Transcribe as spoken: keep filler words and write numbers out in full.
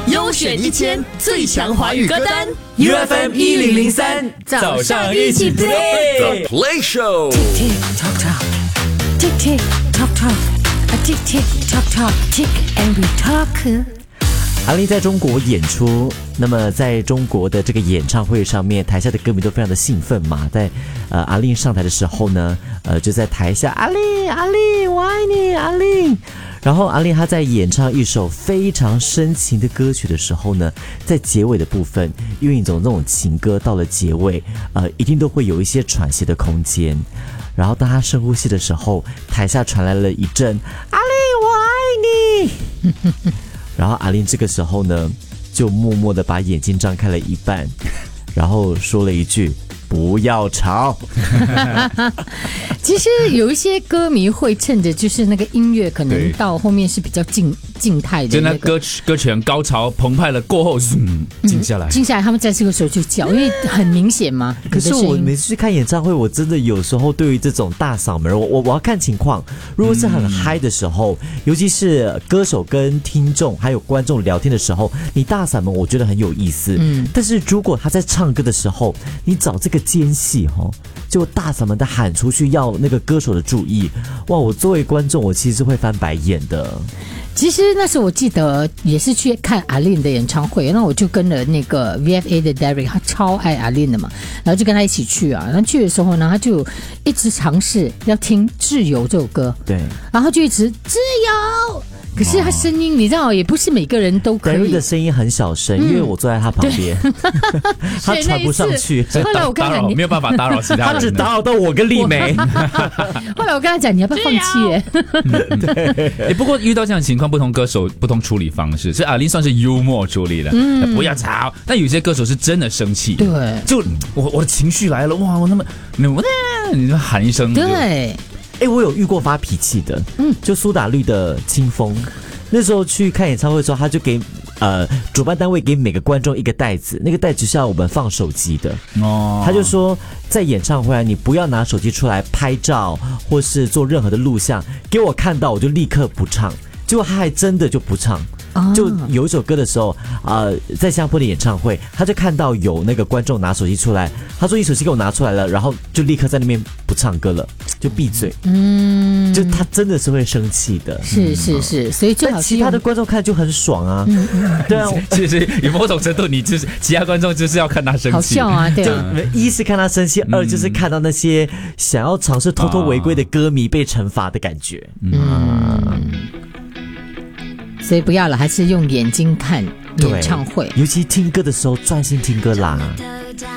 优选一千最强华语歌单 U F M 一零零三，早上一起 play The Play Show。 Tick tock tock, tick tick tock tock, a tick tick tock tock, tick and we talk。 阿令在中国演出，那么在中国的这个演唱会上面，台下的歌迷都非常的兴奋嘛。在呃阿令上台的时候呢，呃就在台下阿令阿令我爱你阿令。然后阿令他在演唱一首非常深情的歌曲的时候呢，在结尾的部分，因为一种那种情歌到了结尾，呃一定都会有一些喘息的空间。然后当他深呼吸的时候，台下传来了一阵阿令我爱你。然后阿令这个时候呢，就默默的把眼睛张开了一半，然后说了一句不要吵。 其实有一些歌迷会趁着就是那个音乐可能到后面是比较静静态的、那個， 就那歌歌曲高潮澎湃了过后，嗯，静下来， 静下来，他们在这个时候就叫，因为很明显嘛。 可是我每次去看演唱会，我真的有时候对于这种大嗓门，我我我要看情况。如果是很嗨的时候，嗯、尤其是歌手跟听众还有观众聊天的时候，你大嗓门我觉得很有意思。嗯，但是如果他在唱歌的时候，你找这个间隙哈，就大嗓门的喊出去要那个歌手的注意，哇！我作为观众，我其实会翻白眼的。 其实那时候我记得也是去看阿令的演唱会，那我就跟了那个 V F A 的 Derek， 他超爱阿令的嘛，然后就跟他一起去啊。然后去的时候呢，他就一直尝试要听《挚友》这首歌， 对， 然后就一直挚友。可是他声音，你知道，也不是每个人都可以。 Derek 的声音很小声，因为我坐在他旁边，他传不上去。 后来我跟他讲， 没有办法打扰其他人， 他只打扰到我跟丽梅。 后来我跟他讲，你要不要放弃？耶、 嗯？对、欸。不过遇到这样的情况，不同歌手不同处理方式，所以阿令算是幽默处理的，嗯、不要吵。但有些歌手是真的生气， 对， 就我我的情绪来了，哇，我那么我你就喊一声， 对。 哎、欸，我有遇过发脾气的，嗯，就苏打绿的清风，那时候去看演唱会的时候，他就给呃主办单位给每个观众一个袋子，那个袋子是要我们放手机的，哦，他就说在演唱会啊，你不要拿手机出来拍照或是做任何的录像，给我看到我就立刻不唱，结果他还真的就不唱。就有一首歌的时候，呃，在新加坡的演唱会，他就看到有那个观众拿手机出来，他说：“你手机给我拿出来了。”然后就立刻在那边不唱歌了，就闭嘴。嗯，就他真的是会生气的。 是是是，所以最好是其他的观众看就很爽啊。嗯嗯、对啊， 其实有某种程度，你就是其他观众就是要看他生气， 好笑啊，对啊。 一是看他生气，二就是看到那些想要尝试偷偷违规的歌迷被惩罚的感觉。嗯。嗯所以不要了，还是用眼睛看演唱会， 尤其听歌的时候专心听歌啦。